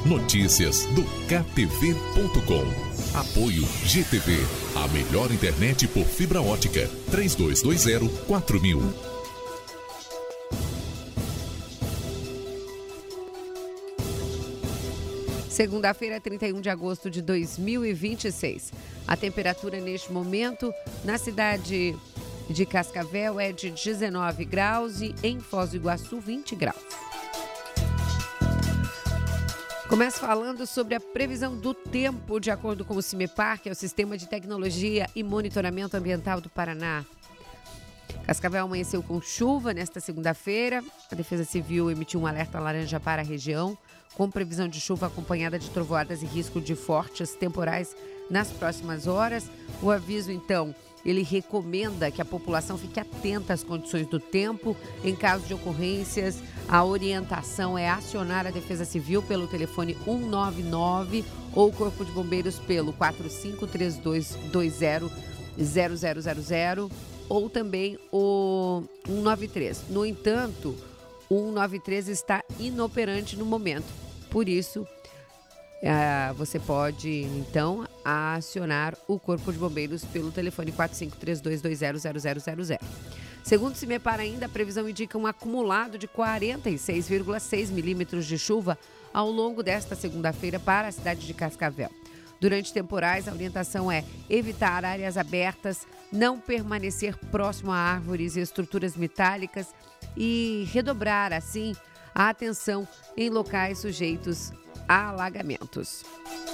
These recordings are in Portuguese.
Notícias do KTV.com. Apoio GTV, a melhor internet por fibra ótica. 3220-4000. Segunda-feira, 31 de agosto de 2026. A temperatura neste momento na cidade de Cascavel é de 19 graus e em Foz do Iguaçu 20 graus. Começo falando sobre a previsão do tempo de acordo com o CIMEPAR, que é o Sistema de Tecnologia e Monitoramento Ambiental do Paraná. Cascavel amanheceu com chuva nesta segunda-feira. A Defesa Civil emitiu um alerta laranja para a região, com previsão de chuva acompanhada de trovoadas e risco de fortes temporais nas próximas horas. O aviso, então, ele recomenda que a população fique atenta às condições do tempo. Em caso de ocorrências, a orientação é acionar a Defesa Civil pelo telefone 199 ou o Corpo de Bombeiros pelo 4532200000 ou também o 193. No entanto, o 193 está inoperante no momento. Por isso, você pode, então, acionar o Corpo de Bombeiros pelo telefone 4532200000. Segundo o CIMEPAR ainda, a previsão indica um acumulado de 46,6 milímetros de chuva ao longo desta segunda-feira para a cidade de Cascavel. Durante temporais, a orientação é evitar áreas abertas, não permanecer próximo a árvores e estruturas metálicas e redobrar, assim, a atenção em locais sujeitos a alagamentos.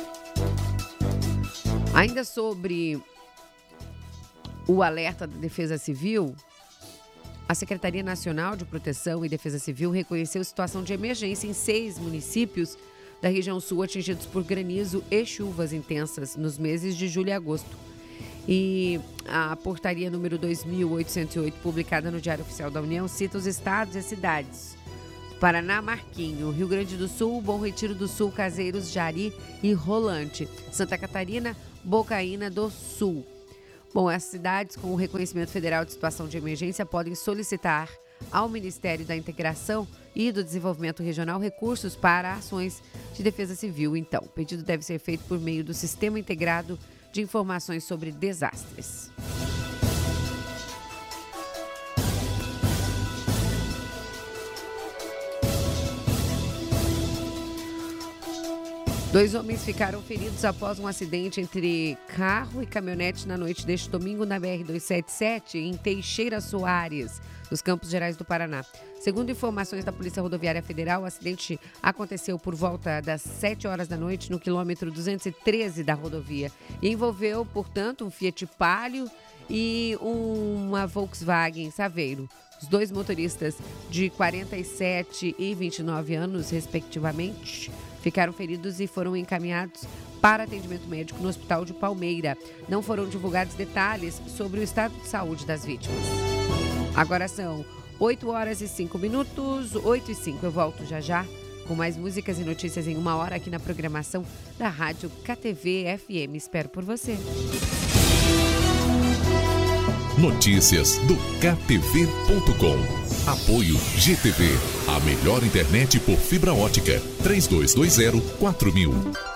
Ainda sobre o alerta da Defesa Civil, a Secretaria Nacional de Proteção e Defesa Civil reconheceu situação de emergência em 6 municípios da região sul atingidos por granizo e chuvas intensas nos meses de julho e agosto. E a portaria número 2.808, publicada no Diário Oficial da União, cita os estados e cidades: Paraná, Marquinho; Rio Grande do Sul, Bom Retiro do Sul, Caseiros, Jari e Rolante; Santa Catarina, Bocaina do Sul. Bom, essas cidades com o reconhecimento federal de situação de emergência podem solicitar ao Ministério da Integração e do Desenvolvimento Regional recursos para ações de defesa civil. Então, o pedido deve ser feito por meio do Sistema Integrado de Informações sobre Desastres. Dois homens ficaram feridos após um acidente entre carro e caminhonete na noite deste domingo na BR-277, em Teixeira Soares, nos Campos Gerais do Paraná. Segundo informações da Polícia Rodoviária Federal, o acidente aconteceu por volta das 7 horas da noite no quilômetro 213 da rodovia e envolveu, portanto, um Fiat Palio e uma Volkswagen Saveiro. Os dois motoristas de 47 e 29 anos, respectivamente, ficaram feridos e foram encaminhados para atendimento médico no Hospital de Palmeira. Não foram divulgados detalhes sobre o estado de saúde das vítimas. Agora são 8 horas e 5 minutos, 8 e 5. Eu volto já com mais músicas e notícias em 1 hora aqui na programação da Rádio KTV FM. Espero por você. Notícias do KTV.com. Apoio GTV, a melhor internet por fibra ótica. 3220-4000.